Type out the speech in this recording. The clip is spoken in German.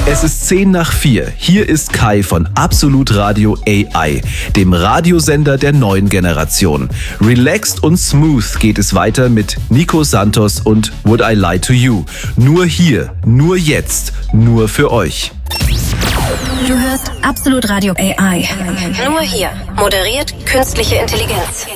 Es ist 4:10. Hier ist Kai von Absolut Radio AI, dem Radiosender der neuen Generation. Relaxed und smooth geht es weiter mit Nico Santos und Would I Lie to You. Nur hier, nur jetzt, nur für euch. Du hörst Absolut Radio AI. Nur hier. Moderiert künstliche Intelligenz.